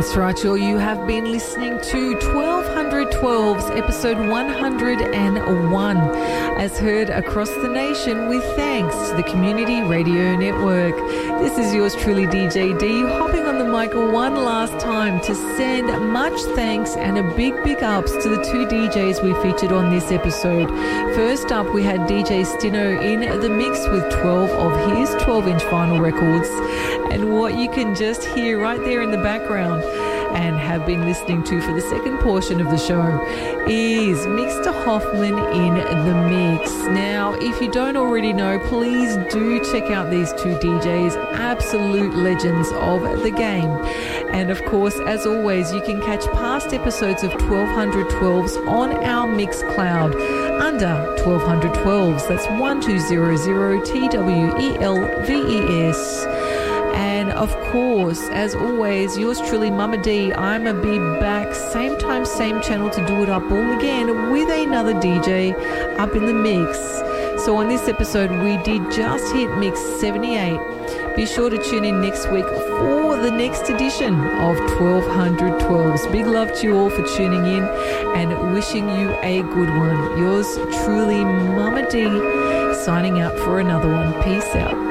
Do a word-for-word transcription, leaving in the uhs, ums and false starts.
That's right, y'all. You have been listening to twelve twelve's episode one hundred one, as heard across the nation with thanks to the Community Radio Network. This is yours truly, D J D, hopping on the mic one last time to send much thanks and a big, big ups to the two D Js we featured on this episode. First up, we had D J Stino in the mix with twelve of his twelve-inch vinyl records. And what you can just hear right there in the background and have been listening to for the second portion of the show is Mister Hoffman in the mix. Now, if you don't already know, please do check out these two D Js, absolute legends of the game. And of course, as always, you can catch past episodes of twelve twelves on our Mixcloud under twelve twelves. That's one two zero zero T W E L V E S. And of course, as always, yours truly, Mama D, I'm a be back, same time, same channel to do it up all again with another D J up in the mix. So on this episode, we did just hit mix seventy-eight. Be sure to tune in next week for the next edition of twelve twelves. Big love to you all for tuning in and wishing you a good one. Yours truly, Mama D, signing out for another one. Peace out.